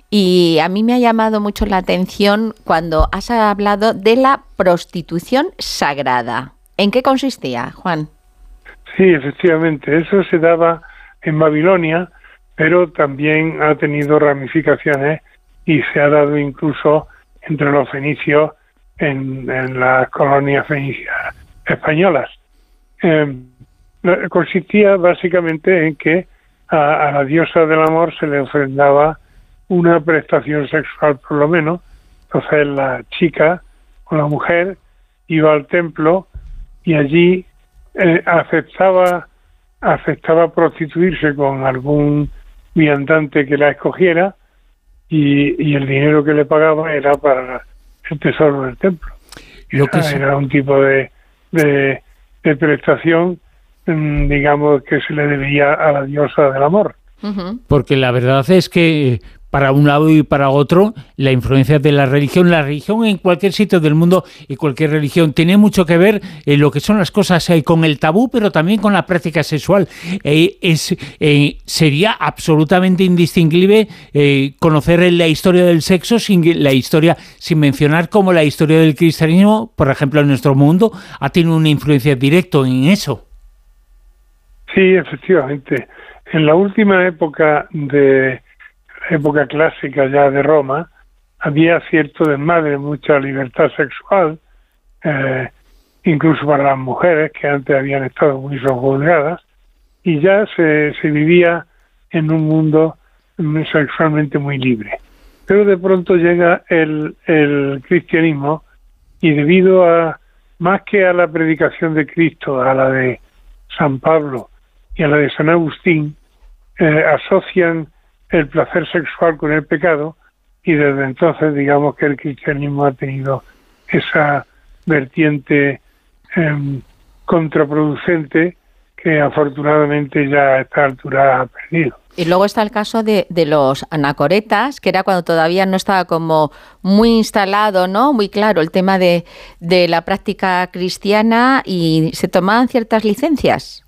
Y a mí me ha llamado mucho la atención cuando has hablado de la prostitución sagrada. ¿En qué consistía, Juan? Sí, efectivamente, eso se daba en Babilonia, pero también ha tenido ramificaciones y se ha dado incluso entre los fenicios en las colonias fenicias españolas. Consistía básicamente en que a la diosa del amor se le ofrendaba una prestación sexual por lo menos. Entonces la chica o la mujer iba al templo y allí aceptaba prostituirse con algún viandante que la escogiera y el dinero que le pagaba era para el tesoro del templo. Era un tipo de prestación, digamos, que se le debía a la diosa del amor. Porque la verdad es que para un lado y para otro, la influencia de la religión en cualquier sitio del mundo y cualquier religión tiene mucho que ver en lo que son las cosas con el tabú, pero también con la práctica sexual. Sería absolutamente indistinguible conocer la historia del sexo sin mencionar cómo la historia del cristianismo, por ejemplo, en nuestro mundo, ha tenido una influencia directa en eso. Sí, efectivamente. En la última época clásica ya de Roma, había cierto desmadre, mucha libertad sexual, incluso para las mujeres que antes habían estado muy sojuzgadas, y ya se vivía en un mundo sexualmente muy libre. Pero de pronto llega el cristianismo y debido a, más que a la predicación de Cristo, a la de San Pablo y a la de San Agustín, asocian el placer sexual con el pecado y desde entonces digamos que el cristianismo ha tenido esa vertiente contraproducente que afortunadamente ya a esta altura ha perdido. Y luego está el caso de los anacoretas, que era cuando todavía no estaba como muy instalado, ¿no? Muy claro el tema de la práctica cristiana y se tomaban ciertas licencias.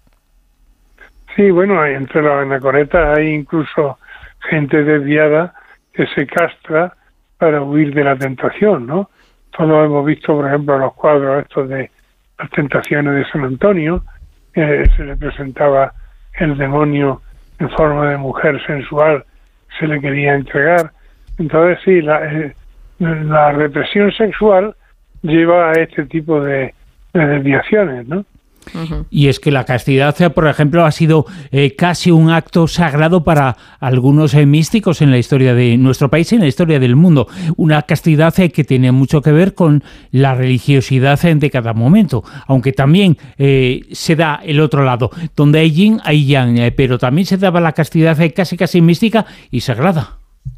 Sí, bueno, entre los anacoretas hay incluso gente desviada que se castra para huir de la tentación, ¿no? Todos hemos visto, por ejemplo, los cuadros estos de las tentaciones de San Antonio, se le presentaba el demonio en forma de mujer sensual, se le quería entregar. Entonces sí, la represión sexual lleva a este tipo de desviaciones, ¿no? Y es que la castidad, por ejemplo, ha sido casi un acto sagrado para algunos místicos en la historia de nuestro país y en la historia del mundo. Una castidad que tiene mucho que ver con la religiosidad de cada momento, aunque también se da el otro lado. Donde hay yin, hay yang, pero también se daba la castidad casi mística y sagrada.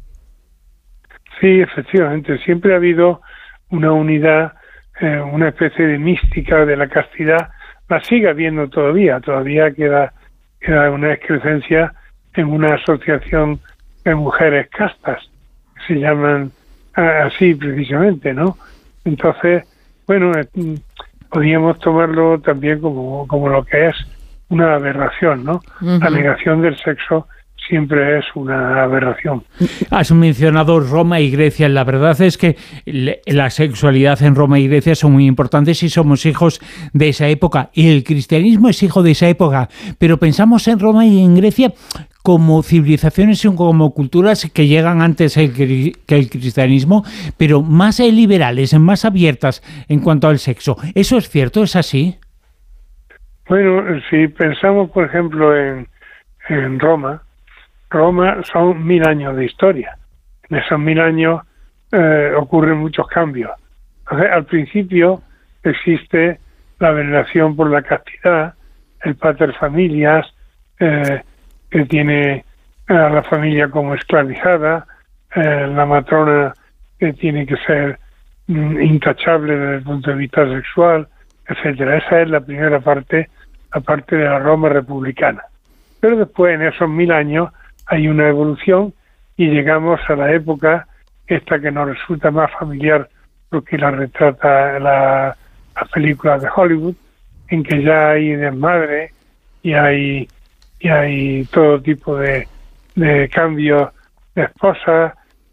Sí, efectivamente. Siempre ha habido una unidad, una especie de mística de la castidad. La sigue habiendo todavía queda una excrescencia en una asociación de mujeres castas, que se llaman así precisamente, ¿no? Entonces, bueno, podríamos tomarlo también como lo que es una aberración, ¿no? La negación del sexo siempre es una aberración. Has mencionado Roma y Grecia. La verdad es que la sexualidad en Roma y Grecia son muy importantes y somos hijos de esa época. Y el cristianismo es hijo de esa época. Pero pensamos en Roma y en Grecia como civilizaciones y como culturas que llegan antes que el cristianismo, pero más liberales, más abiertas en cuanto al sexo. ¿Eso es cierto? ¿Es así? Bueno, si pensamos, por ejemplo, en Roma son 1000 años de historia. En esos 1000 años ocurren muchos cambios. Entonces, al principio existe la veneración por la castidad, el pater familias, que tiene a la familia como esclavizada, la matrona que tiene que ser intachable desde el punto de vista sexual, etcétera. Esa es la primera parte, la parte de la Roma republicana. Pero después, en esos 1000 años, hay una evolución y llegamos a la época esta que nos resulta más familiar porque la retrata las películas de Hollywood, en que ya hay desmadre y hay todo tipo de cambios de esposas